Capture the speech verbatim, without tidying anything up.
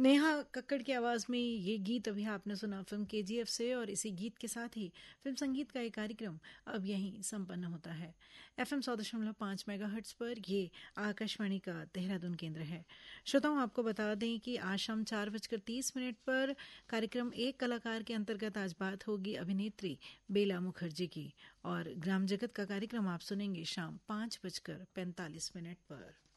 नेहा कक्कड़ की आवाज में ये गीत अभी आपने सुना फिल्म केजीएफ से, और इसी गीत के साथ ही फिल्म संगीत का एक कार्यक्रम अब यहीं संपन्न होता है। एफएम सौ दशमलव पाँच मेगाहर्ट्ज पर ये आकाशवाणी का देहरादून केंद्र है। श्रोताओं, आपको बता दें कि आज शाम चार बजकर तीस मिनट पर कार्यक्रम एक कलाकार के अंतर्गत आज बात होगी अभिनेत्री बेला मुखर्जी की, और ग्राम जगत का कार्यक्रम आप सुनेंगे शाम पाँच बजकर पैंतालीस मिनट पर।